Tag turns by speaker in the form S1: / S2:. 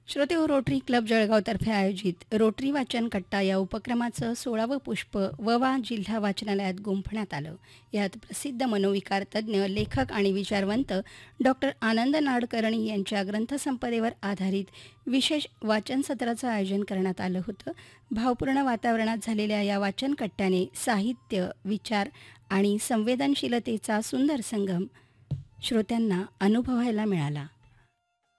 S1: श्रोते हो, rotary club जळगावतर्फे आयोजित रोटरी वाचन कट्टा या उपक्रमाचं 16वं पुष्प ववा जिल्हा वाचनालयात गुंफण्यात आलं. यात प्रसिद्ध मनोविकार तज्ज्ञ, लेखक आणि विचारवंत डॉक्टर आनंद नाडकर्णी यांच्या ग्रंथसंपदेवर आधारित विशेष वाचन सत्राचं आयोजन करण्यात आलं होतं. भावपूर्ण वातावरणात झालेल्या या वाचन कट्ट्याने साहित्य, विचार आणि संवेदनशीलतेचा सुंदर संगम श्रोत्यांना अनुभवायला मिळाला.